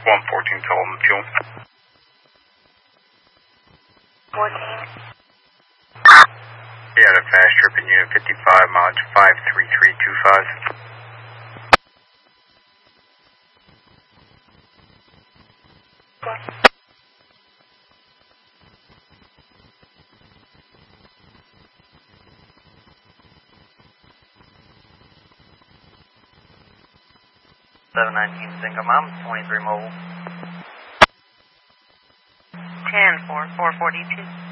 114, tell them fuel. 14. Yeah, the fast trip in unit 55, mileage 53325. Single mom, 23 mobile. 10-4, 442.